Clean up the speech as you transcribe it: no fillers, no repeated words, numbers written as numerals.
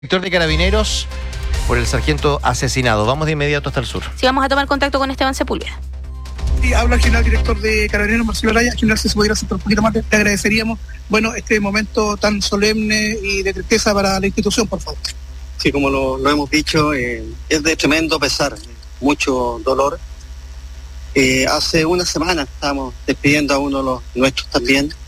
Director de Carabineros por el sargento asesinado. Vamos de inmediato hasta el sur. Sí, vamos a tomar contacto con Esteban Sepúlveda. Sí, habla el general director de Carabineros, Marcelo Araya. General, si se pudiera acercar un poquito más, le agradeceríamos, este momento tan solemne y de tristeza para la institución, por favor. Sí, como lo hemos dicho, es de tremendo pesar, mucho dolor. Hace una semana estábamos despidiendo a uno de los nuestros también,